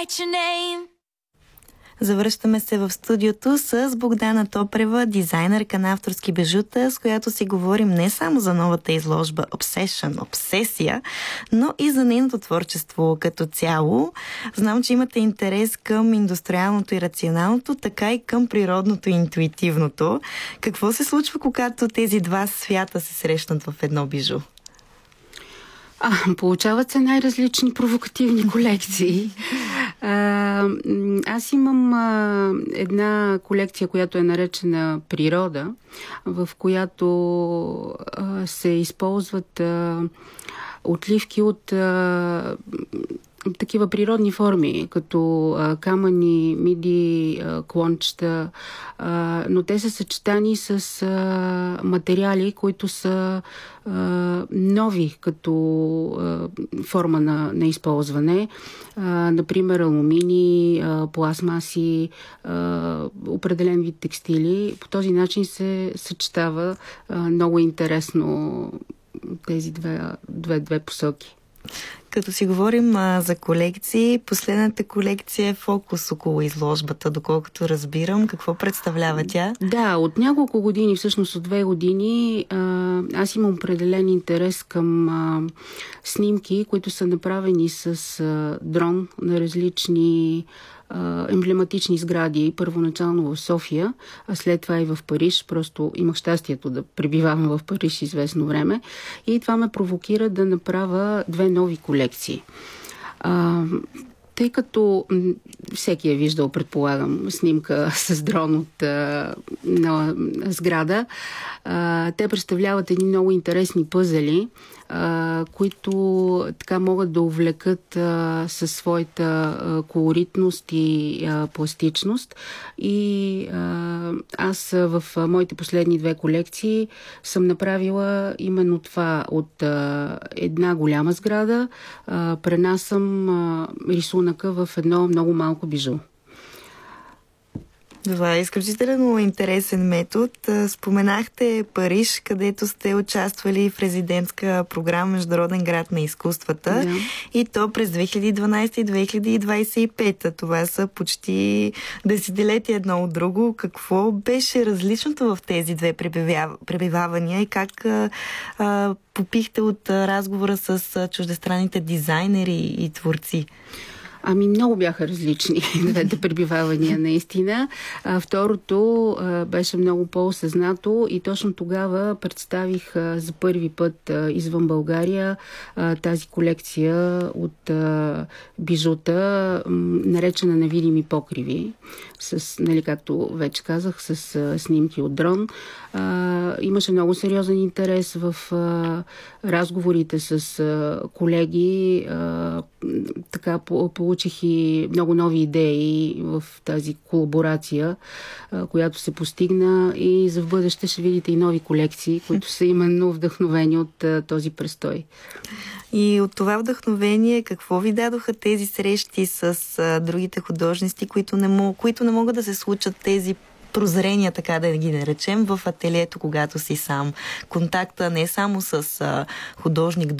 write your name. Завръщаме се в студиото с Богдана Топрева, дизайнерка на авторски бижута, с която си говорим не само за новата изложба Obsession, обсесия, но и за нейното творчество като цяло. Знам, че имате интерес към индустриалното и рационалното, така и към природното и интуитивното. Какво се случва, когато тези два свята се срещнат в едно бижу? Получават се най-различни провокативни колекции. Аз имам една колекция, която е наречена Природа, в която се използват отливки от такива природни форми, като камъни, миди, клончета, но те са съчетани с материали, които са нови като форма на използване. Например, алумини, пластмаси, определен вид текстили. По този начин се съчетава много интересно тези две посоки. Като си говорим за колекции, последната колекция е фокус около изложбата, доколкото разбирам. Какво представлява тя? Да, от няколко години, всъщност от 2 години, аз имам определен интерес към снимки, които са направени с дрон на различни емблематични сгради, първоначално в София, а след това и в Париж. Просто имах щастието да пребивавам в Париж известно време и това ме провокира да направя 2 нови колекции. Тъй като всеки е виждал, предполагам, снимка с дрон от на сграда, те представляват едни много интересни пъзели, които така могат да увлекат със своята колоритност и пластичност. И аз в моите последни 2 колекции съм направила именно това. От една голяма сграда пренасям рисунъка в едно много малко бижу. Това е изключително интересен метод. Споменахте Париж, където сте участвали в резидентска програма Международен град на изкуствата. Да. И то през 2012 и 2025. Това са почти десетилетия едно от друго. Какво беше различното в тези 2 пребивавания и как попихте от разговора с чуждестранните дизайнери и творци? Много бяха различни 2 пребивавания, наистина. Второто беше много по-осъзнато и точно тогава представих за първи път извън България тази колекция от бижута, наречена Невидими покриви, с, както вече казах, с снимки от дрон. Имаше много сериозен интерес в разговорите с колеги. Така получих и много нови идеи в тази колаборация, която се постигна, и за в бъдеще ще видите и нови колекции, които са именно вдъхновени от този престой. И от това вдъхновение, какво ви дадоха тези срещи с другите художници, които не могат да се случат, тези прозрения, така да ги наречем, в ателието, когато си сам? Контакта не само с художник